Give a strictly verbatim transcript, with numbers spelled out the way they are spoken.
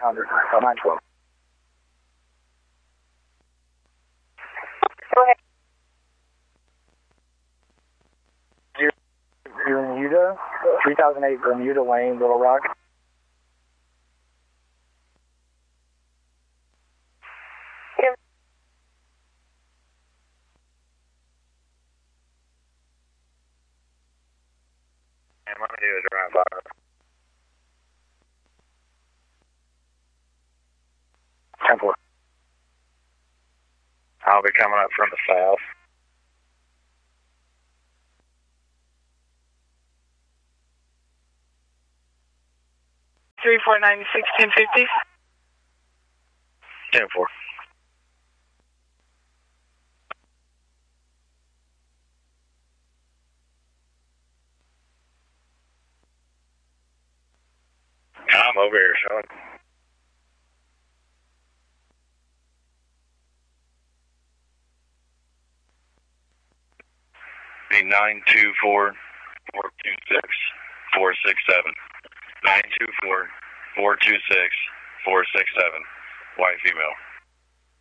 hundred, uh, nine twelve. Go ahead. Bermuda, three thousand eight Bermuda Lane, Little Rock. Yep. And let me do a drive-by. ten four. I'll be coming up from the south. Three four ninety six ten fifty. ten four. I'm over here, son. Be nine two four, four two six, four six seven. nine two four, four two six, four six seven. White female.